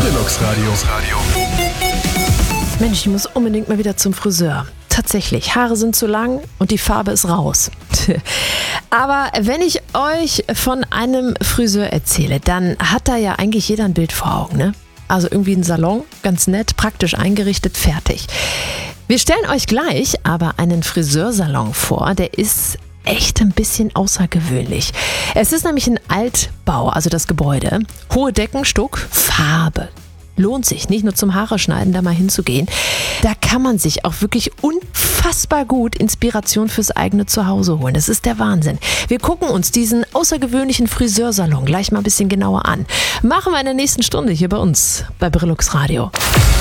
Brillux Radio. Mensch, ich muss unbedingt mal wieder zum Friseur. Tatsächlich, Haare sind zu lang und die Farbe ist raus. Aber wenn ich euch von einem Friseur erzähle, dann hat da ja eigentlich jeder ein Bild vor Augen, ne? Also irgendwie ein Salon, ganz nett, praktisch eingerichtet, fertig. Wir stellen euch gleich aber einen Friseursalon vor, der ist echt ein bisschen außergewöhnlich. Es ist nämlich ein Altbau, also das Gebäude. Hohe Decken, Stuck, Farbe. Lohnt sich, nicht nur zum Haare schneiden, da mal hinzugehen. Da kann man sich auch wirklich unfassbar gut Inspiration fürs eigene Zuhause holen. Das ist der Wahnsinn. Wir gucken uns diesen außergewöhnlichen Friseursalon gleich mal ein bisschen genauer an. Machen wir in der nächsten Stunde hier bei uns bei Brillux Radio.